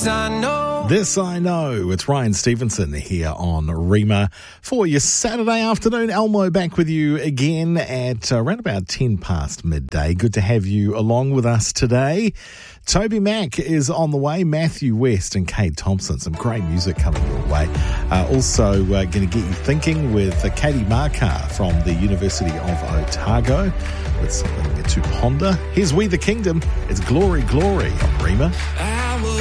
This I know. This I know. It's Ryan Stevenson here on Rima for your Saturday afternoon. Elmo back with you again at around about 10 past midday. Good to have you along with us today. Toby Mac is on the way. Matthew West and Kate Thompson. Some great music coming your way. Also going to get you thinking with Katie Markar from the University of Otago with something to ponder. Here's We the Kingdom. It's Glory, Glory on Rima.